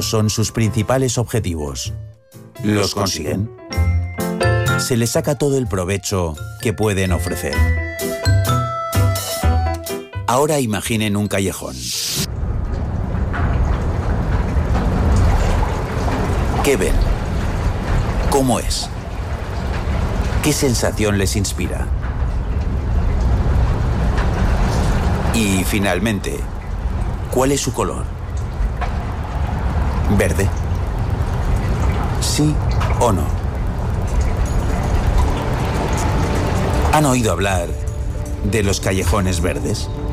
son sus principales objetivos. ¿Los consiguen? Se les saca todo el provecho que pueden ofrecer. Ahora imaginen un callejón. ¿Qué ven? ¿Cómo es? ¿Qué sensación les inspira? Y finalmente, ¿cuál es su color? ¿Verde? ¿Sí o no? ¿Han oído hablar de los callejones verdes?